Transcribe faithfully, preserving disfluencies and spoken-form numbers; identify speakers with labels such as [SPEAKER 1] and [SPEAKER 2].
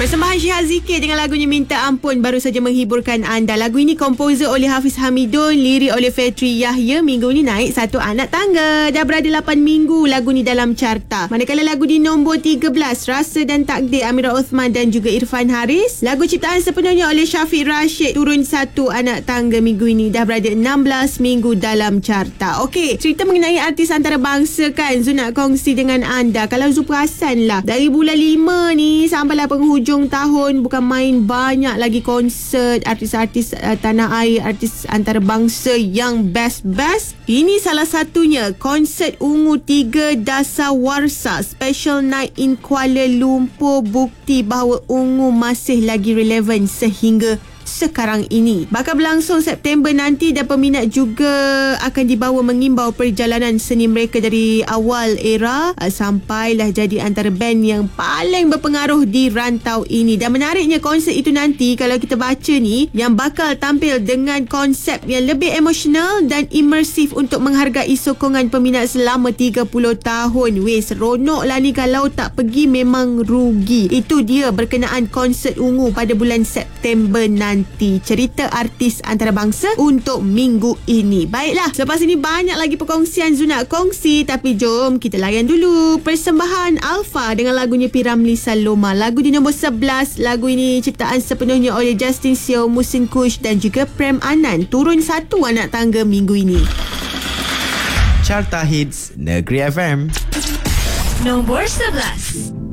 [SPEAKER 1] Persembahan Syihaz Zikir dengan lagunya Minta Ampun baru saja menghiburkan anda. Lagu ini komposer oleh Hafiz Hamidun, lirik oleh Fetri Yahya. Minggu ni naik satu anak tangga. Dah berada lapan minggu lagu ni dalam carta. Manakala lagu di nombor tiga belas, Rasa dan Takdir, Amira Osman dan juga Irfan Haris. Lagu ciptaan sepenuhnya oleh Syafiq Rashid turun satu anak tangga minggu ini. Dah berada enam belas minggu dalam carta. Okey, cerita mengenai artis antarabangsa kan Zul nak kongsi dengan anda. Kalau Zul perasan lah, dari bulan lima ni sampailah penghujung tahun, bukan main banyak lagi konsert artis-artis uh, tanah air, artis antarabangsa yang best-best. Ini salah satunya, konsert Ungu tiga Dasawarsa Special Night in Kuala Lumpur, bukti bahawa Ungu masih lagi relevan sehingga sekarang ini. Bakal berlangsung September nanti dan peminat juga akan dibawa mengimbau perjalanan seni mereka dari awal era uh, sampailah jadi antara band yang paling berpengaruh di rantau ini. Dan menariknya konsert itu nanti kalau kita baca ni, yang bakal tampil dengan konsep yang lebih emosional dan imersif untuk menghargai sokongan peminat selama tiga puluh tahun. Weh, seronok lah ni, kalau tak pergi memang rugi. Itu dia berkenaan konsert Ungu pada bulan September nanti. Nanti cerita artis antarabangsa untuk minggu ini. Baiklah, selepas ini banyak lagi perkongsian Zul nak kongsi, tapi jom kita layan dulu persembahan Alfa dengan lagunya P. Ramlee Saloma. Lagu di nombor sebelas. Lagu ini ciptaan sepenuhnya oleh Justin Seo, Musin Kush dan juga Prem Anan. Turun satu anak tangga minggu ini.
[SPEAKER 2] Carta Hits Negeri F M
[SPEAKER 3] Nombor sebelas.